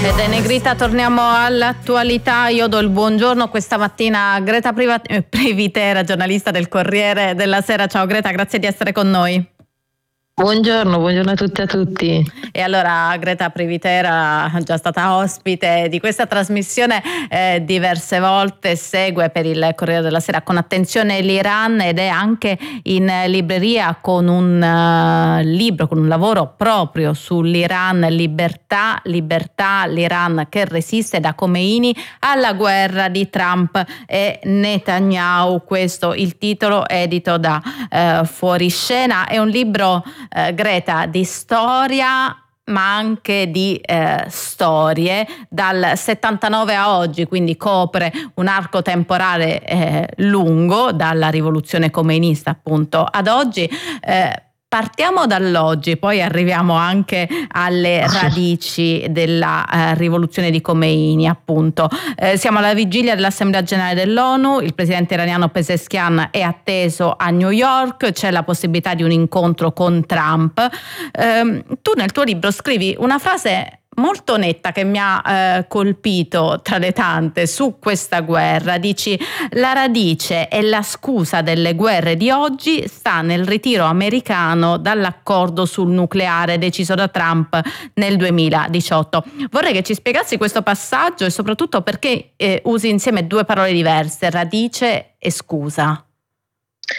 Ed è Negrita, torniamo all'attualità. Io do il buongiorno questa mattina a Greta Privitera, giornalista del Corriere della Sera. Ciao Greta, grazie di essere con noi. Buongiorno a tutte e a tutti. E allora Greta Privitera, già stata ospite di questa trasmissione diverse volte, segue per il Corriere della Sera con attenzione l'Iran ed è anche in libreria con un libro, con un lavoro proprio sull'Iran, libertà, l'Iran che resiste, da Khomeini alla guerra di Trump e Netanyahu. Questo il titolo, edito da Fuoriscena. È un libro, Greta, di storia ma anche di storie dal 79 a oggi, quindi copre un arco temporale lungo, dalla rivoluzione khomeinista appunto ad oggi. Partiamo dall'oggi, poi arriviamo anche alle radici della rivoluzione di Khomeini, appunto. Siamo alla vigilia dell'Assemblea Generale dell'ONU, il presidente iraniano Pezeshkian è atteso a New York, c'è la possibilità di un incontro con Trump. Tu nel tuo libro scrivi una frase molto netta che mi ha colpito tra le tante su questa guerra. Dici: la radice e la scusa delle guerre di oggi sta nel ritiro americano dall'accordo sul nucleare deciso da Trump nel 2018. Vorrei che ci spiegassi questo passaggio e soprattutto perché usi insieme due parole diverse, radice e scusa.